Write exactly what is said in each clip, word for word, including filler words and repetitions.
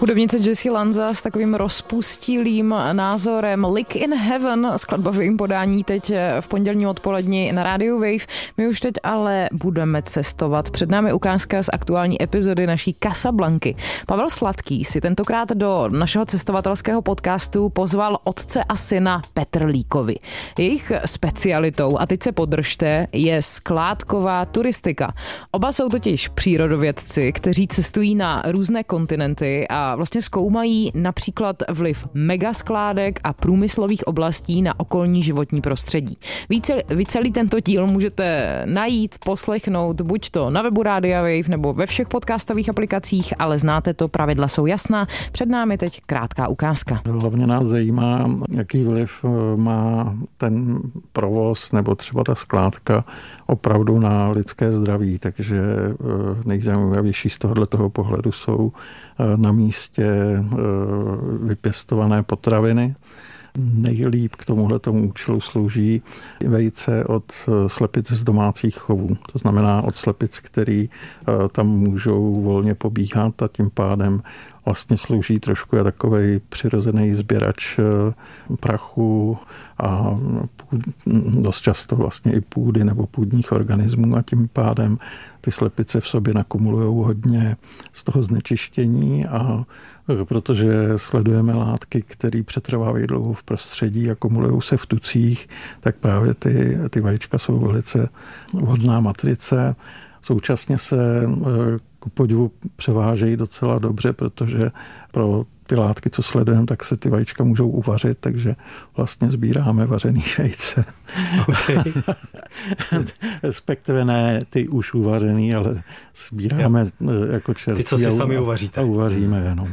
Hudebnice Jessie Lanza s takovým rozpustilým názorem Lick in Heaven, skladba v jejím podání teď v pondělní odpoledni na rádiu Wave. My už teď ale budeme cestovat. Před námi ukázka z aktuální epizody naší Casablanky. Pavel Sladký si tentokrát do našeho cestovatelského podcastu pozval otce a syna Petrlíkovi. Jejich specialitou, a teď se podržte, je skládková turistika. Oba jsou totiž přírodovědci, kteří cestují na různé kontinenty a vlastně zkoumají například vliv megaskládek a průmyslových oblastí na okolní životní prostředí. Více, vy celý tento díl můžete najít, poslechnout, buď to na webu Rádia Wave nebo ve všech podcastových aplikacích, ale znáte to, pravidla jsou jasná. Před námi teď krátká ukázka. Hlavně nás zajímá, jaký vliv má ten provoz nebo třeba ta skládka opravdu na lidské zdraví, takže nejzajímavější z tohoto pohledu jsou na místě vypěstované potraviny. Nejlíp k tomuhletomu účelu slouží vejce od slepic z domácích chovů. To znamená od slepic, který tam můžou volně pobíhat a tím pádem vlastně slouží trošku jako takovej přirozený sběrač prachu a dost často vlastně i půdy nebo půdních organismů a tím pádem ty slepice v sobě nakumulují hodně z toho znečištění a protože sledujeme látky, které přetrvávají dlouho v prostředí a kumulují se v tucích, tak právě ty, ty vajíčka jsou velice vhodná matrice. Současně se ku podivu převážejí docela dobře, protože pro ty látky, co sledujeme, tak se ty vajíčka můžou uvařit, takže vlastně sbíráme vařený vejce. Okay. Respektive ne ty už uvařený, ale sbíráme ja. jako čerstvý. Ty, co si a, sami uvaříte. A uvaříme jenom.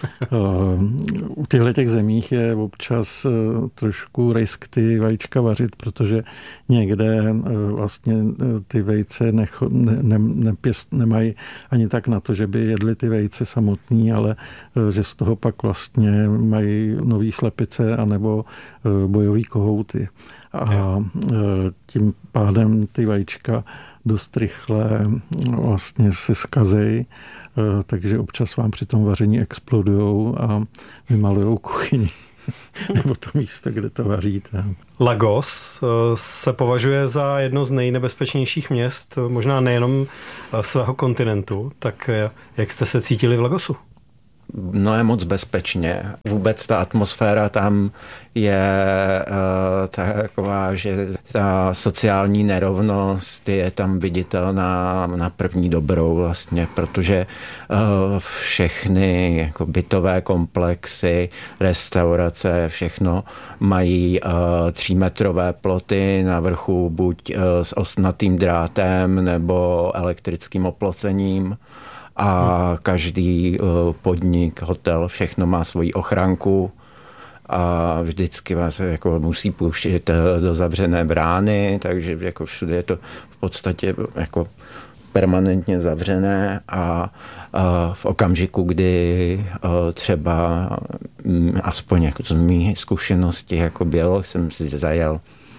U těchto těch zemích je občas trošku risk ty vajíčka vařit, protože někde vlastně ty vejce necho, ne, ne, nepěst, nemají ani tak na to, že by jedli ty vejce samotný, ale že z toho pak vlastně mají nový slepice anebo bojový kohouty. A tím pádem ty vajíčka dost rychle vlastně se zkazejí, takže občas vám při tom vaření explodujou a vymalujou kuchyni. Nebo to místo, kde to vaříte. Lagos se považuje za jedno z nejnebezpečnějších měst, možná nejenom svého kontinentu. Tak jak jste se cítili v Lagosu? No je moc bezpečně. Vůbec ta atmosféra tam je uh, taková, že ta sociální nerovnost je tam viditelná na první dobrou vlastně, protože uh, všechny jako bytové komplexy, restaurace, všechno mají uh, třímetrové ploty na vrchu buď uh, s ostnatým drátem nebo elektrickým oplocením. A každý podnik, hotel, všechno má svoji ochranku a vždycky vás jako musí pouštět do zavřené brány, takže jako všude je to v podstatě jako permanentně zavřené a v okamžiku, kdy třeba aspoň jako z mých zkušeností jako bylo, jsem si zajel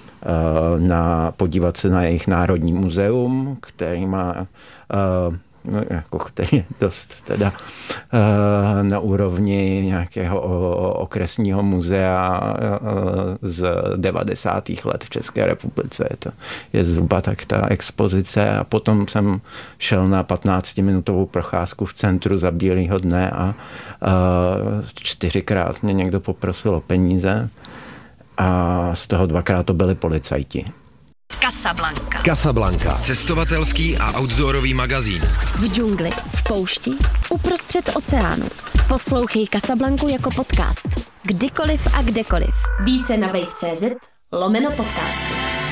na, podívat se na jejich národní muzeum, který má no, jako který je dost teda uh, na úrovni nějakého okresního muzea uh, z devadesátých let v České republice. Je to je zhruba tak ta expozice a potom jsem šel na patnáctiminutovou procházku v centru za bílýho dne a uh, čtyřikrát mě někdo poprosil o peníze a z toho dvakrát to byli policajti. Casablanca. Casablanca. Cestovatelský a outdoorový magazín. V džungli, v poušti, uprostřed oceánu. Poslouchej Casablanku jako podcast. Kdykoliv a kdekoliv. Více na wave tečka cz lomeno podcasty.